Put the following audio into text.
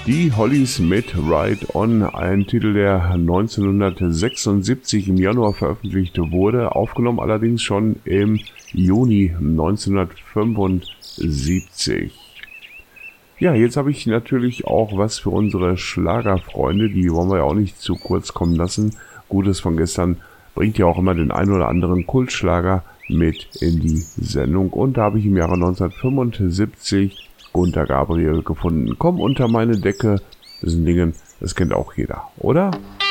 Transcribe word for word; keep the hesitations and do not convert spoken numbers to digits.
Die Hollies mit Ride On, ein Titel, der neunzehnhundertsechsundsiebzig im Januar veröffentlicht wurde, aufgenommen allerdings schon im Juni neunzehnhundertfünfundsiebzig. Ja, jetzt habe ich natürlich auch was für unsere Schlagerfreunde, die wollen wir ja auch nicht zu kurz kommen lassen. Gutes von gestern bringt ja auch immer den ein oder anderen Kultschlager mit in die Sendung, und da habe ich im Jahre neunzehnhundertfünfundsiebzig Gunter Gabriel gefunden. Komm unter meine Decke, das sind Dinge, das kennt auch jeder, oder?